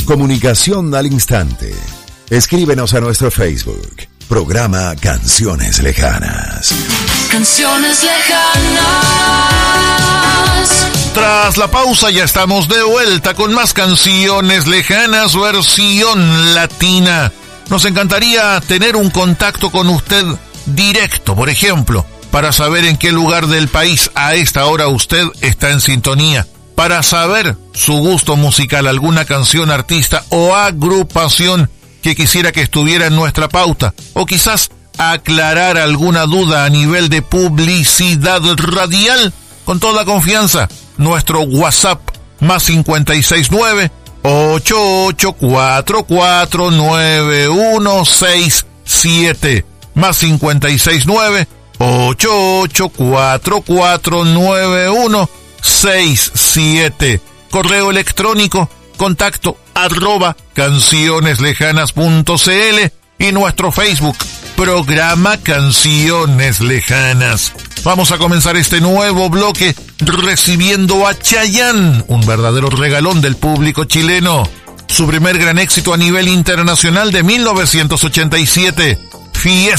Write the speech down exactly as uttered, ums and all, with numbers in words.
comunicación al instante. Escríbenos a nuestro Facebook, programa Canciones Lejanas. Canciones Lejanas. Tras la pausa ya estamos de vuelta con más Canciones Lejanas versión latina. Nos encantaría tener un contacto con usted directo, por ejemplo, para saber en qué lugar del país a esta hora usted está en sintonía, para saber su gusto musical, alguna canción, artista o agrupación que quisiera que estuviera en nuestra pauta, o quizás aclarar alguna duda a nivel de publicidad radial. Con toda confianza, nuestro WhatsApp más cincuenta y seis nueve, ocho ocho cuatro cuatro nueve uno seis siete, más cincuenta y seis nueve, ocho ocho cuatro cuatro nueve uno seis siete. Correo electrónico, contacto arroba cancioneslejanas punto cl, y nuestro Facebook, programa Canciones Lejanas. Vamos a comenzar este nuevo bloque recibiendo a Chayanne, un verdadero regalón del público chileno. Su primer gran éxito a nivel internacional de mil novecientos ochenta y siete, Fiesta.